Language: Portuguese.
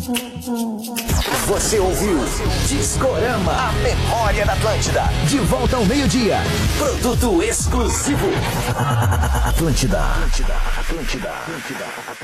Você ouviu Discorama, a memória da Atlântida. De volta ao meio-dia. Produto exclusivo. Atlântida.